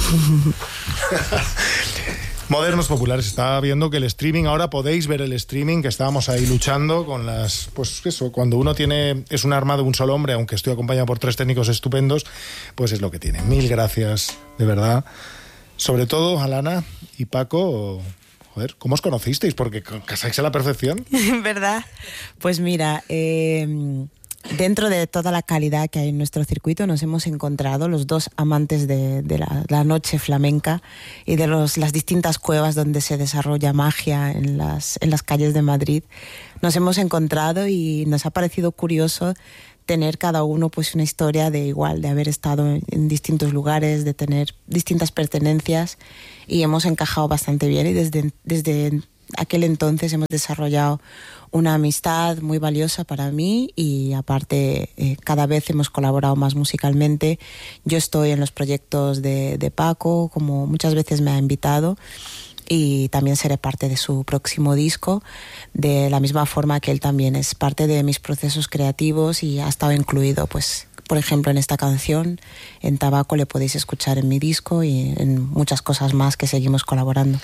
Modernos populares, estaba viendo que el streaming, ahora podéis ver el streaming, que estábamos ahí luchando con las... Pues eso, cuando uno es un arma de un solo hombre, aunque estoy acompañado por 3 técnicos estupendos, pues es lo que tiene. Mil gracias, de verdad. Sobre todo, Alana y Paco, joder, ¿cómo os conocisteis? Porque casáis a la perfección. ¿Verdad? Pues mira, dentro de toda la calidad que hay en nuestro circuito nos hemos encontrado los dos amantes de la noche flamenca y de las distintas cuevas donde se desarrolla magia en las calles de Madrid. Nos hemos encontrado y nos ha parecido curioso tener cada uno pues una historia de haber estado en distintos lugares, de tener distintas pertenencias, y hemos encajado bastante bien, y desde aquel entonces hemos desarrollado una amistad muy valiosa para mí, y aparte cada vez hemos colaborado más musicalmente. Yo estoy en los proyectos de Paco, como muchas veces me ha invitado, y también seré parte de su próximo disco, de la misma forma que él también es parte de mis procesos creativos y ha estado incluido, pues, por ejemplo, en esta canción, en Tabaco, le podéis escuchar en mi disco, y en muchas cosas más que seguimos colaborando.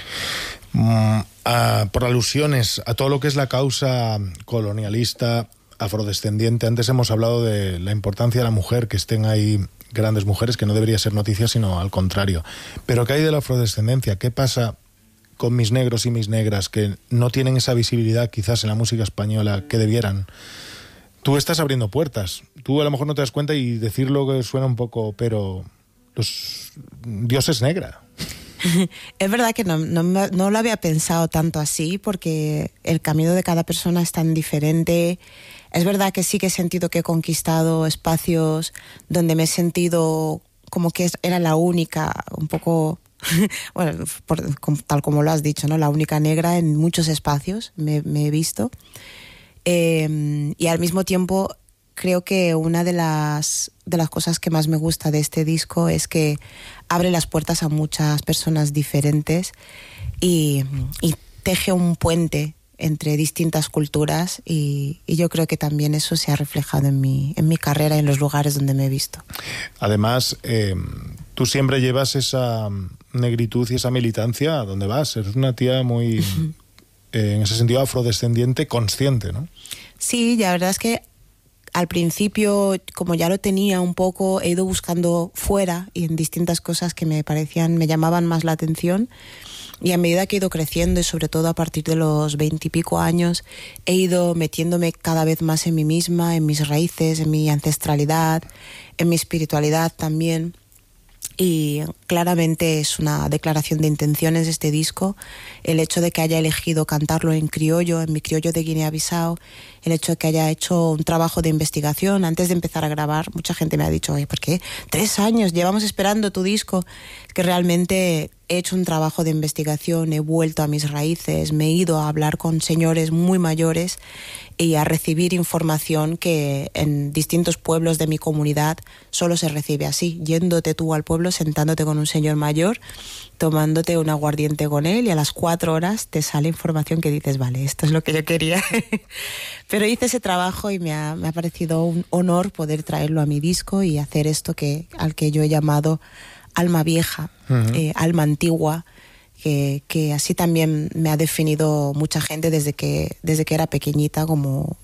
Por alusiones a todo lo que es la causa colonialista, afrodescendiente, antes hemos hablado de la importancia de la mujer, que estén ahí grandes mujeres, que no debería ser noticia, sino al contrario. Pero ¿qué hay de la afrodescendencia? ¿Qué pasa con mis negros y mis negras que no tienen esa visibilidad quizás en la música española que debieran? Tú estás abriendo puertas. Tú a lo mejor no te das cuenta y decirlo que suena un poco, pero Dios es negra. Es verdad que no lo había pensado tanto así, porque el camino de cada persona es tan diferente. Es verdad que sí que he sentido que he conquistado espacios donde me he sentido como que era la única, un poco... bueno, tal como lo has dicho, ¿no? La única negra en muchos espacios me he visto. Y al mismo tiempo creo que una de las cosas que más me gusta de este disco es que abre las puertas a muchas personas diferentes y teje un puente entre distintas culturas, y yo creo que también eso se ha reflejado en mi carrera y en los lugares donde me he visto. Además, tú siempre llevas esa negritud y esa militancia a donde vas. Eres una tía muy, en ese sentido, afrodescendiente, consciente, ¿no? Sí, la verdad es que al principio, como ya lo tenía un poco, he ido buscando fuera y en distintas cosas que me llamaban más la atención. Y a medida que he ido creciendo, y sobre todo a partir de los 20 y pico años, he ido metiéndome cada vez más en mí misma, en mis raíces, en mi ancestralidad, en mi espiritualidad también. Y claramente es una declaración de intenciones este disco, el hecho de que haya elegido cantarlo en criollo, en mi criollo de Guinea-Bissau, el hecho de que haya hecho un trabajo de investigación antes de empezar a grabar. Mucha gente me ha dicho, oye, ¿por qué 3 años llevamos esperando tu disco? Que realmente he hecho un trabajo de investigación, he vuelto a mis raíces, me he ido a hablar con señores muy mayores y a recibir información que en distintos pueblos de mi comunidad solo se recibe así, yéndote tú al pueblo, sentándote con un señor mayor, tomándote un aguardiente con él, y a las 4 horas te sale información que dices, vale, esto es lo que yo quería. Pero hice ese trabajo y me ha parecido un honor poder traerlo a mi disco y hacer esto al que yo he llamado alma vieja, alma antigua, que así también me ha definido mucha gente desde que era pequeñita, como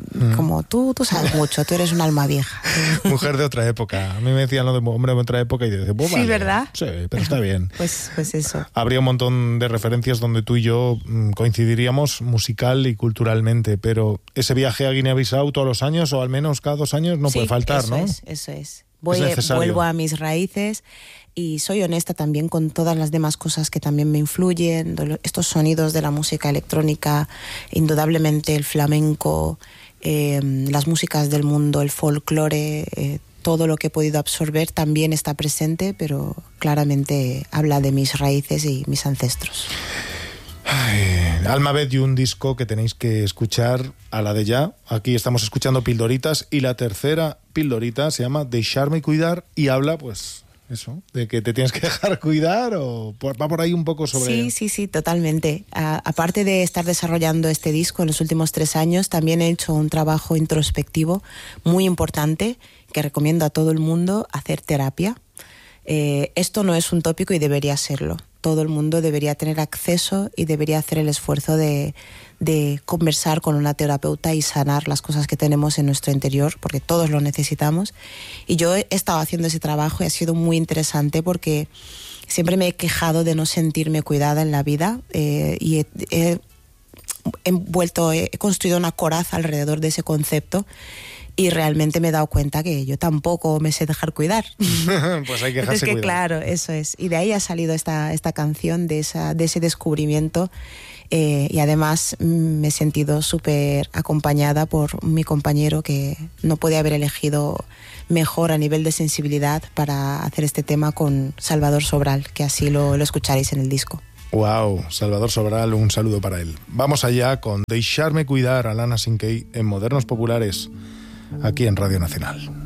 tú sabes mucho, tú eres un alma vieja. Mujer de otra época. A mí me decían lo de hombre de otra época y yo decía, pues vale. Sí, ¿verdad? Sí, pero está bien. Pues eso. Habría un montón de referencias donde tú y yo coincidiríamos musical y culturalmente, pero ese viaje a Guinea-Bissau todos los años, o al menos cada 2 años, no puede faltar, eso ¿no? Eso es. Vuelvo a mis raíces y soy honesta también con todas las demás cosas que también me influyen, estos sonidos de la música electrónica, indudablemente el flamenco, las músicas del mundo, el folclore, todo lo que he podido absorber también está presente, pero claramente habla de mis raíces y mis ancestros. Alma y un disco que tenéis que escuchar a la de ya. Aquí estamos escuchando pildoritas, y la tercera pildorita se llama Deixar-me cuidar, y habla, pues, eso, de que te tienes que dejar cuidar, o va por ahí un poco sobre... Sí, totalmente. Aparte de estar desarrollando este disco en los últimos 3 años, también he hecho un trabajo introspectivo muy importante que recomiendo a todo el mundo: hacer terapia. esto no es un tópico y debería serlo. Todo el mundo debería tener acceso y debería hacer el esfuerzo de conversar con una terapeuta y sanar las cosas que tenemos en nuestro interior, porque todos lo necesitamos. Y yo he estado haciendo ese trabajo y ha sido muy interesante porque siempre me he quejado de no sentirme cuidada en la vida, y he construido una coraza alrededor de ese concepto. Y realmente me he dado cuenta que yo tampoco me sé dejar cuidar. Pues hay que dejarse cuidar. Claro, eso es. Y de ahí ha salido esta canción, de ese descubrimiento. Y además me he sentido súper acompañada por mi compañero, que no podía haber elegido mejor a nivel de sensibilidad para hacer este tema, con Salvador Sobral, que así lo escucharéis en el disco. Wow, Salvador Sobral, un saludo para él. Vamos allá con Deixar-me cuidar, Alana Sinkey, en Modernos Populares, aquí en Radio Nacional.